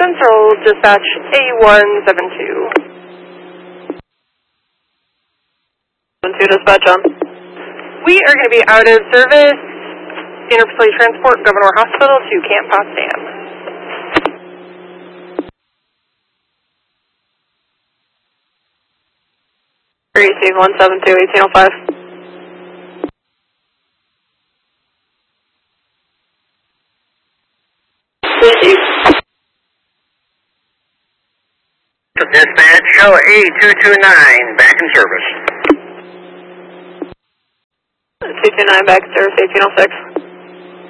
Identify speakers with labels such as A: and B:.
A: Central, dispatch A172.
B: 72 dispatch on.
A: We are going to be out of service, interfacility transport, Governor Hospital to Camp Potsdam.
B: Receive 172, 1805.
C: Dispatch, show A229, back in service.
B: 229 back in service, 1806.